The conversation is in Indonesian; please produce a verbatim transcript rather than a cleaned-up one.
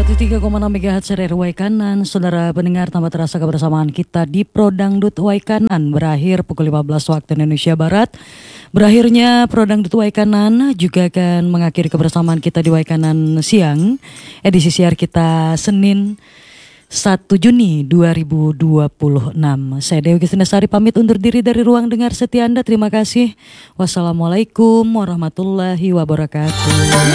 seratus tiga koma enam megahertz R R Waikanan. Saudara pendengar, tambah terasa kebersamaan kita di Prodangdut Waikanan. Berakhir pukul lima belas waktu Indonesia Barat. Berakhirnya Prodangdut Waikanan juga akan mengakhiri kebersamaan kita di Waikanan Siang. Edisi siar kita Senin satu Juni dua ribu dua puluh enam. Saya Dewi Kristina Sari pamit undur diri dari ruang dengar setia Anda. Terima kasih. Wassalamualaikum warahmatullahi wabarakatuh.